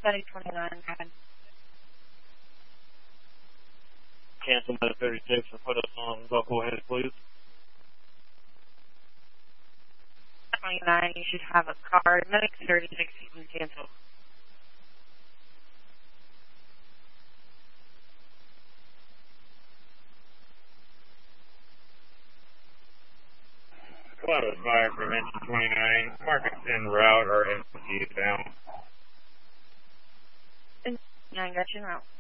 Setting 29, go ahead. Cancel Med 36 and put us on Buckle Head, please. 29, you should have a card. Medic 36, you can cancel. Cloud Fire Prevention 29. Markets en route or MCs down. 9, got you en route.